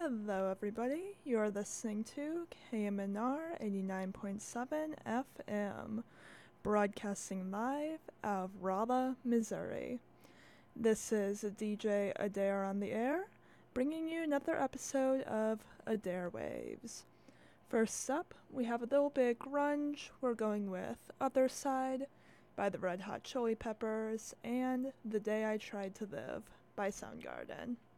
Hello, everybody. You're listening to KMNR 89.7 FM, broadcasting live out of Rolla, Missouri. This is DJ Adair on the air, bringing you another episode of Adair Waves. First up, we have a little bit of grunge. We're going with Other Side by the Red Hot Chili Peppers and The Day I Tried to Live by Soundgarden.